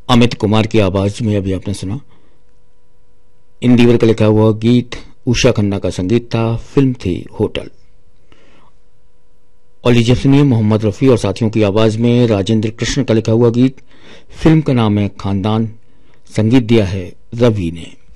अमित कुमार की आवाज में अभी आपने सुना। इंदिवर का लिखा हुआ गीत, उषा खन्ना का संगीत था, फिल्म थी होटल। और लीजिए सुनिए मोहम्मद रफी और साथियों की आवाज में राजेंद्र कृष्ण का लिखा हुआ गीत, फिल्म का नाम है खानदान, संगीत दिया है रवि ने।